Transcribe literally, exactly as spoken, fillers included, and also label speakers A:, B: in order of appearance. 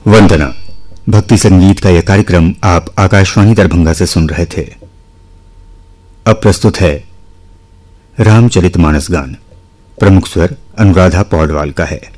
A: वंदना भक्ति संगीत का यह कार्यक्रम आप आकाशवाणी दरभंगा से सुन रहे थे। अब प्रस्तुत है रामचरितमानस गान। प्रमुख स्वर अनुराधा पौडवाल का है।